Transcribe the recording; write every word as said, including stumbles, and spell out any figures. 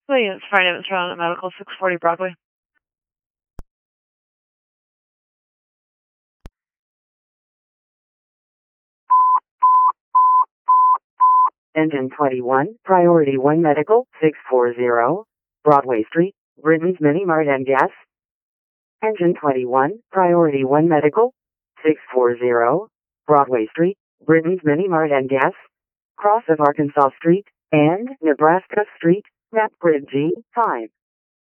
Williams Fire Ambulance Round at Medical, six forty Broadway. Engine twenty-one, Priority one Medical, six forty, Broadway Street, Britain's Mini Mart and Gas. Engine twenty-one, Priority one Medical, six forty, Broadway Street, Britain's Mini Mart and Gas. Cross of Arkansas Street and Nebraska Street, map grid G five.